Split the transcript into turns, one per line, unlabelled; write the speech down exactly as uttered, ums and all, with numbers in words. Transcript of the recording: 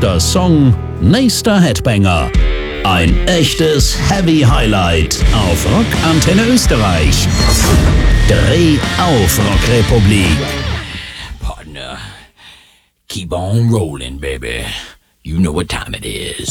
nächster Song, nächster Headbanger. Ein echtes Heavy Highlight auf Rockantenne Österreich. Dreh auf, Rockrepublik.
Partner, keep on rolling, baby. You know what time it is.